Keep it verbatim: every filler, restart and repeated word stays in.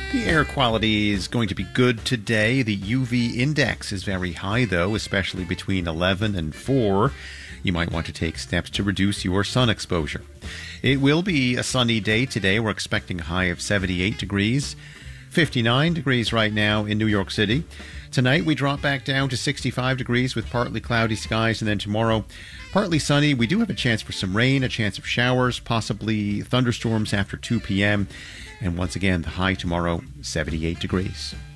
The air quality is going to be good today. The U V index is very high, though, especially between eleven and four. You might want to take steps to reduce your sun exposure. It will be a sunny day today. We're expecting a high of seventy-eight degrees, fifty-nine degrees right now in New York City. Tonight, we drop back down to sixty-five degrees with partly cloudy skies, and then tomorrow, partly sunny. We do have a chance for some rain, a chance of showers, possibly thunderstorms after two p.m., and once again, the high tomorrow, seventy-eight degrees.